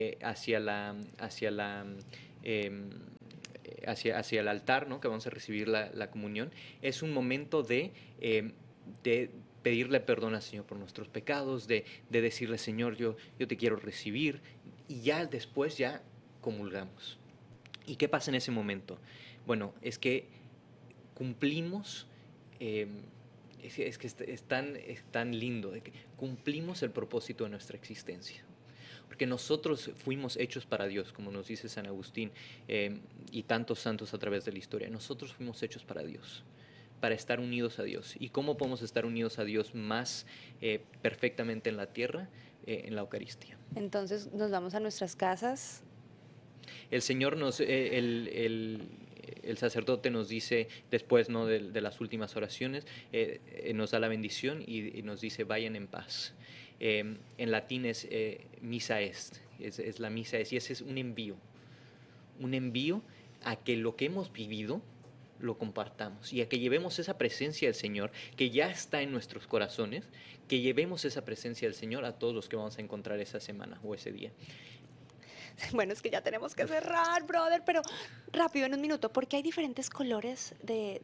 hacia em, hacia el altar, ¿no? Que vamos a recibir la comunión, es un momento de pedirle perdón al Señor por nuestros pecados, de decirle, Señor, yo te quiero recibir, y ya después ya comulgamos. ¿Y qué pasa en ese momento? Bueno, es que cumplimos, eh, es que es tan lindo, de que cumplimos el propósito de nuestra existencia. Porque nosotros fuimos hechos para Dios, como nos dice San Agustín, y tantos santos a través de la historia. Nosotros fuimos hechos para Dios, para estar unidos a Dios. ¿Y cómo podemos estar unidos a Dios más perfectamente en la tierra? En la Eucaristía. Entonces nos vamos a nuestras casas. El Señor el sacerdote nos dice después, ¿no? de las últimas oraciones, nos da la bendición y nos dice vayan en paz. En latín es misa es la misa est, y ese es un envío a que lo que hemos vivido lo compartamos y a que llevemos esa presencia del Señor que ya está en nuestros corazones, que llevemos esa presencia del Señor a todos los que vamos a encontrar esa semana o ese día. Bueno, es que ya tenemos que cerrar, brother, pero rápido, en un minuto, porque hay diferentes colores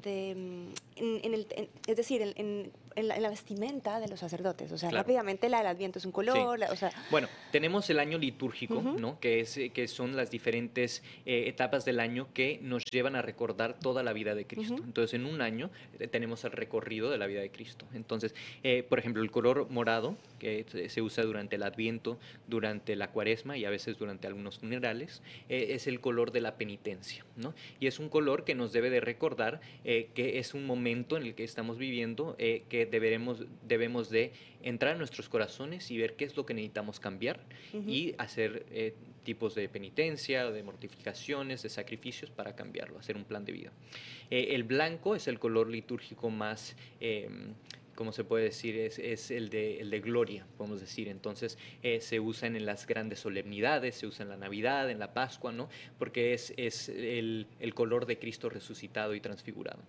es decir, en la vestimenta de los sacerdotes. O sea, Claro. rápidamente la del Adviento es un Sí. color, o sea, Bueno, tenemos el año litúrgico, ¿no? Que son las diferentes etapas del año que nos llevan a recordar toda la vida de Cristo. Entonces, en un año tenemos el recorrido de la vida de Cristo. Entonces, por ejemplo, el color morado, que se usa durante el Adviento, durante la Cuaresma y a veces durante algunos funerales, es el color de la penitencia, ¿no? Y es un color que nos debe de recordar que es un momento en el que estamos viviendo, que debemos de entrar a nuestros corazones y ver qué es lo que necesitamos cambiar y hacer tipos de penitencia, de mortificaciones, de sacrificios para cambiarlo, hacer un plan de vida. El blanco es el color litúrgico más... ¿cómo se puede decir? Es el de gloria, podemos decir. Entonces se usa en las grandes solemnidades, se usa en la Navidad, en la Pascua, ¿no? Porque es el color de Cristo resucitado y transfigurado.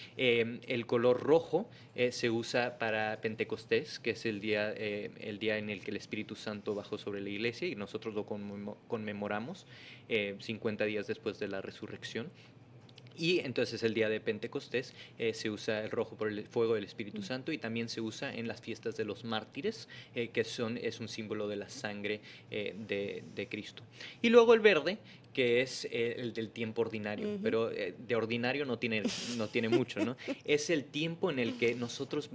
El color rojo se usa para Pentecostés, que es el día en el que el Espíritu Santo bajó sobre la iglesia y nosotros lo conmemoramos 50 días después de la resurrección. Y entonces el día de Pentecostés se usa el rojo por el fuego del Espíritu Santo y también se usa en las fiestas de los mártires, que es un símbolo de la sangre de Cristo. Y luego el verde, que es el del tiempo ordinario, pero de ordinario no tiene mucho, ¿no? Es el tiempo en el que nosotros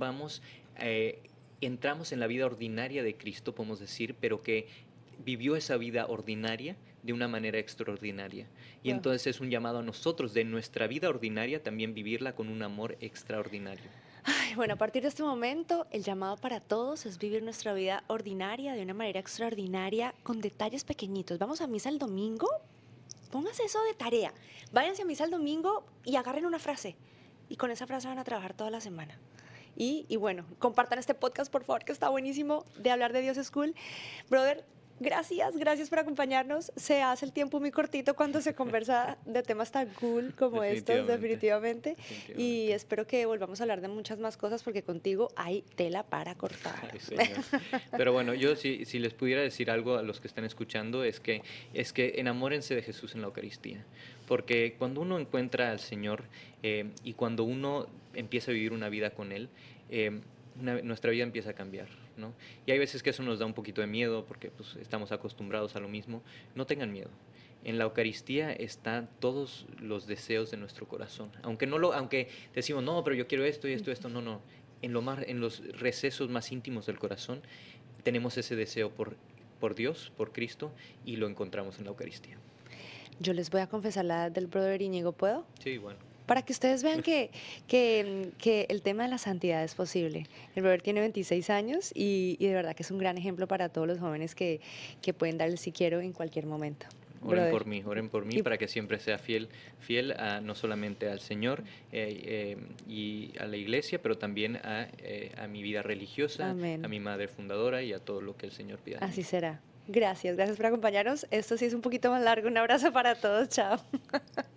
entramos en la vida ordinaria de Cristo, podemos decir, pero que vivió esa vida ordinaria de una manera extraordinaria. Y wow. entonces es un llamado a nosotros de nuestra vida ordinaria también vivirla con un amor extraordinario. Ay, bueno, a partir de este momento, el llamado para todos es vivir nuestra vida ordinaria de una manera extraordinaria, con detalles pequeñitos. Vamos a misa el domingo, póngase eso de tarea. Váyanse a misa el domingo y agarren una frase. Y con esa frase van a trabajar toda la semana. Y bueno, compartan este podcast, por favor, que está buenísimo de hablar de Dios School. Brother, gracias por acompañarnos. Se hace el tiempo muy cortito cuando se conversa de temas tan cool como estos, definitivamente. Y espero que volvamos a hablar de muchas más cosas porque contigo hay tela para cortar. Ay, señor. Pero bueno, yo si les pudiera decir algo a los que están escuchando es que enamórense de Jesús en la Eucaristía. Porque cuando uno encuentra al Señor y cuando uno empieza a vivir una vida con Él, nuestra vida empieza a cambiar, ¿no? Y hay veces que eso nos da un poquito de miedo porque pues, estamos acostumbrados a lo mismo. No tengan miedo. En la Eucaristía están todos los deseos de nuestro corazón. Aunque decimos, no, pero yo quiero esto y esto, no. En los recesos más íntimos del corazón tenemos ese deseo por Dios, por Cristo, y lo encontramos en la Eucaristía. Yo les voy a confesar la edad del brother Íñigo, ¿puedo? Sí, bueno. Para que ustedes vean que el tema de la santidad es posible. El brother tiene 26 años y de verdad que es un gran ejemplo para todos los jóvenes que pueden dar el sí quiero en cualquier momento. Oren Brother. por mí Y para que siempre sea fiel no solamente al Señor y a la iglesia, pero también a mi vida religiosa, amén. a mi madre fundadora y a todo lo que el Señor pida de mí. Así será. Gracias por acompañarnos. Esto sí es un poquito más largo. Un abrazo para todos. Chao.